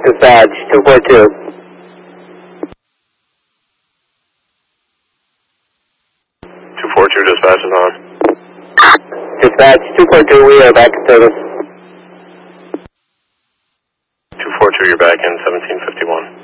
Dispatch 242. 242 dispatch is on. Dispatch 242, we are back in service. 242, you're back in 1751.